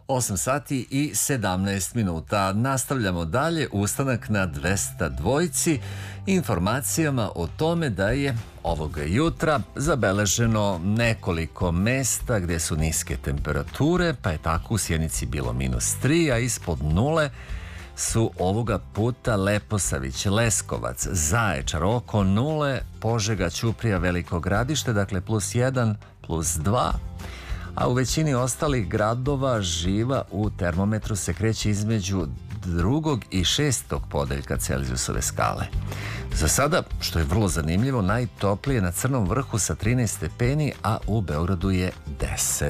8 sati i 17 minuta. Nastavljamo dalje ustanak na 202 informacijama o tome da je ovoga jutra zabeleženo nekoliko mesta gdje su niske temperature, pa je tako u Sjenici bilo -3, a ispod nule su ovoga puta Leposavić, Leskovac, Zaječar, oko nule, Požega, Ćuprija, Veliko Gradište, dakle +1, +2, a u većini ostalih gradova živa u termometru se kreće između 2. i 6. podeljka Celzijusove skale. Za sada, što je vrlo zanimljivo, najtoplije na Crnom vrhu sa 13 stepeni, a u Beogradu je 10.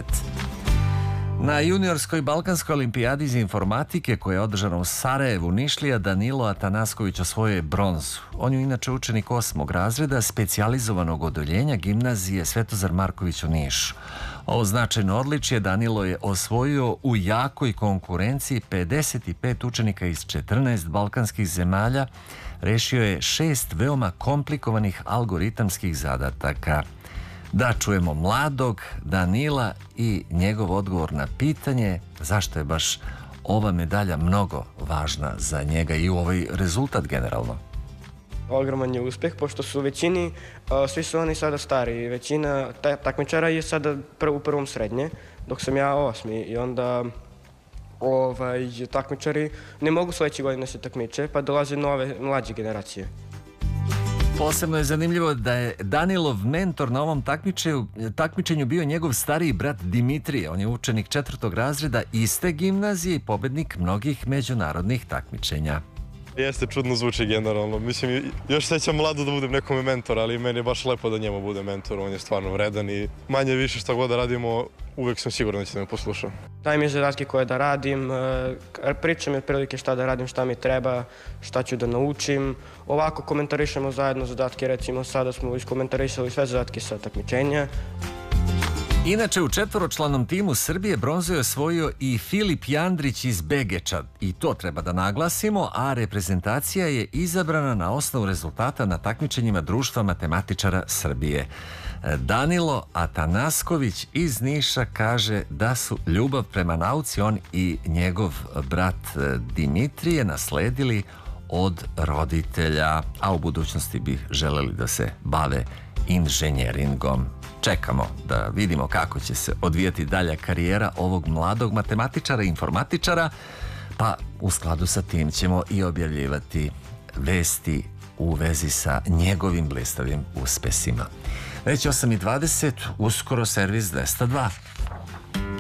Na juniorskoj balkanskoj olimpijadi iz informatike koja je održana u Sarajevu, Nišlija Danilo Atanasković osvojio je bronzu. On je inače učenik 8. razreda specijalizovanog odeljenja gimnazije Svetozar Marković u Nišu. Ovo značajno odličje Danilo je osvojio u jakoj konkurenciji. 55 učenika iz 14 balkanskih zemalja rešio je 6 veoma komplikovanih algoritamskih zadataka. Da čujemo mladog Danila i njegov odgovor na pitanje zašto je baš ova medalja mnogo važna za njega i u ovaj rezultat generalno. Ogroman je uspeh, pošto su u većini, svi su oni sada stari. Većina takmičara je sada u prvom srednje, dok sam ja 8. I onda takmičari ne mogu sledeće godine se takmiče, pa dolaze nove, mlađe generacije. Posebno je zanimljivo da je Danilov mentor na ovom takmičenju bio njegov stariji brat Dimitrije. On je učenik 4. razreda iste gimnazije i pobednik mnogih međunarodnih takmičenja. Jeste, čudno zvuči generalno. Mislim, još sećam mlado da budem nekome mentor, ali meni je baš lepo da njemu bude mentor. On je stvarno vredan i manje više šta god da radimo, uvek sam siguran da će me poslušati. Daj mi zadatke koje da radim, pričam mi otprilike šta da radim, šta mi treba, šta ću da naučim. Ovako komentarišemo zajedno zadatke, recimo sada smo iskomentarisali sve zadatke sa takmičenja. Inače, u četvoročlanom timu Srbije bronzu je osvojio i Filip Jandrić iz Begeča. I to treba da naglasimo, a reprezentacija je izabrana na osnovu rezultata na takmičenjima Društva matematičara Srbije. Danilo Atanasković iz Niša kaže da su ljubav prema nauci on i njegov brat Dimitrije nasledili od roditelja, a u budućnosti bi želeli da se bave inženjeringom. Čekamo da vidimo kako će se odvijati dalja karijera ovog mladog matematičara i informatičara, pa u skladu sa tim ćemo i objavljivati vesti u vezi sa njegovim blistavim uspesima. Već 8:20, uskoro servis 202.